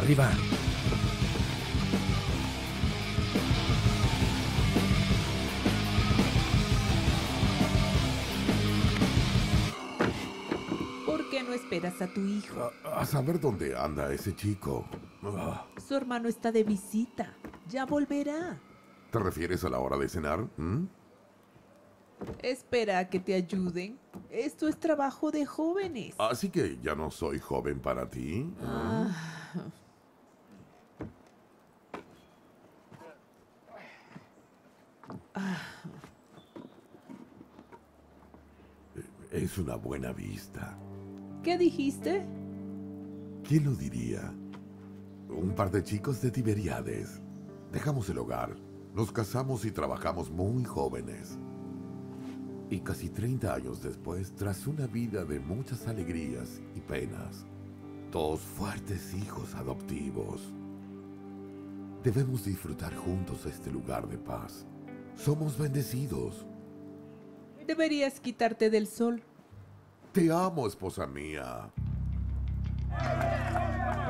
arriba. ¿Por qué no esperas a tu hijo? A saber dónde anda ese chico. Ah, Su hermano está de visita. Ya volverá. ¿te refieres a la hora de cenar? Espera a que te ayuden. Esto es trabajo de jóvenes. Así que ya no soy joven para ti. Es una buena vista. ¿Qué dijiste? ¿Quién lo diría? Un par de chicos de Tiberíades. Dejamos el hogar, nos casamos y trabajamos muy jóvenes. Y casi 30 años después, tras una vida de muchas alegrías y penas, dos fuertes hijos adoptivos. Debemos disfrutar juntos este lugar de paz. Somos bendecidos. Deberías quitarte del sol. Te amo, esposa mía.